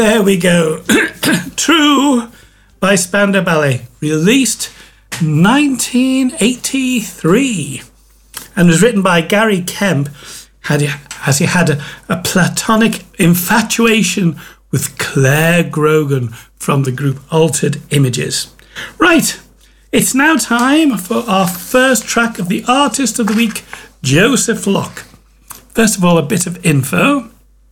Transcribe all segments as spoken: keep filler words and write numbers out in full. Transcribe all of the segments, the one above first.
There we go. True by Spandau Ballet, released nineteen eighty-three, and was written by Gary Kemp had he, as he had a, a platonic infatuation with Claire Grogan from the group Altered Images. Right, it's now time for our first track of the Artist of the Week, Joseph Locke. First of all, a bit of info.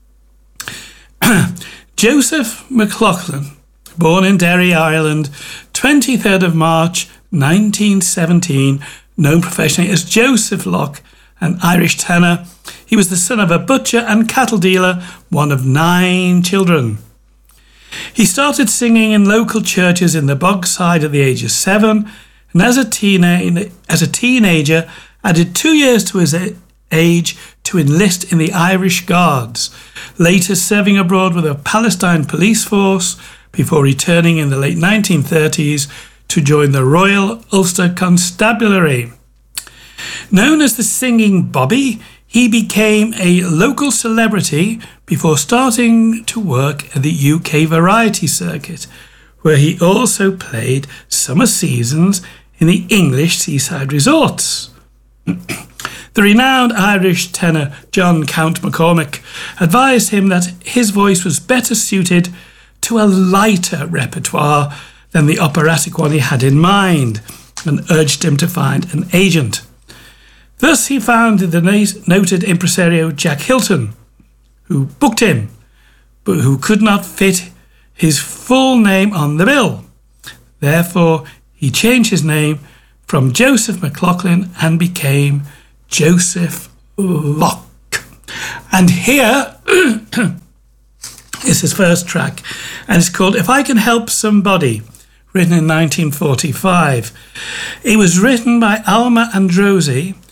Joseph McLaughlin, born in Derry, Ireland, twenty-third of March nineteen seventeen, known professionally as Joseph Locke, an Irish tenor. He was the son of a butcher and cattle dealer, one of nine children. He started singing in local churches in the Bogside at the age of seven, and as a, teena- as a teenager, added two years to his age to enlist in the Irish Guards, later serving abroad with a Palestine police force before returning in the late nineteen thirties to join the Royal Ulster Constabulary. Known as the Singing Bobby, he became a local celebrity before starting to work at the U K variety circuit, where he also played summer seasons in the English seaside resorts. The renowned Irish tenor John Count McCormick advised him that his voice was better suited to a lighter repertoire than the operatic one he had in mind, and urged him to find an agent. Thus he found the noted impresario Jack Hilton, who booked him, but who could not fit his full name on the bill. Therefore, he changed his name from Joseph McLaughlin and became Joseph Locke. And here is his first track, and it's called If I Can Help Somebody, written in nineteen forty-five. It was written by Alma Androsi